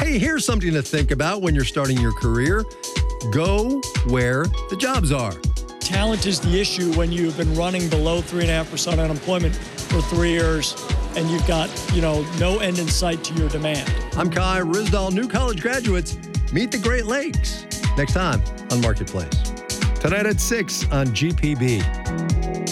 Hey, here's something to think about when you're starting your career. Go where the jobs are. Talent is the issue when you've been running below 3.5% unemployment for 3 years and you've got, no end in sight to your demand. I'm Kai Ryssdal. New college graduates, meet the Great Lakes. Next time on Marketplace. Tonight at 6 on GPB.